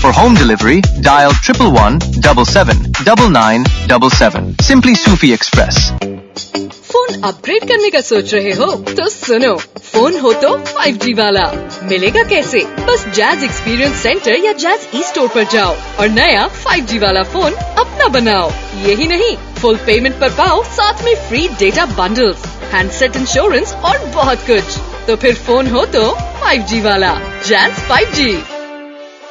For home delivery, dial 111-77-9977. Simply Sufi Express. Phone upgrade करने का सोच रहे हो तो सुनो, फोन हो तो 5G वाला। मिलेगा कैसे? बस जैज एक्सपीरियंस सेंटर या जैज ई स्टोर पर जाओ और नया 5G वाला फोन अपना बनाओ। यही नहीं, फुल पेमेंट पर पाओ साथ में free data bundles, handset insurance और बहुत कुछ। तो फिर फोन हो तो 5G वाला। Jazz 5G।